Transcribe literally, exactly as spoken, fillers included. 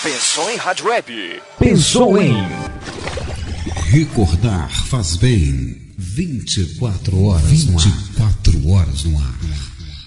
Pensou em rádio web? Pensou em... Recordar faz bem. vinte e quatro horas vinte e quatro horas no ar.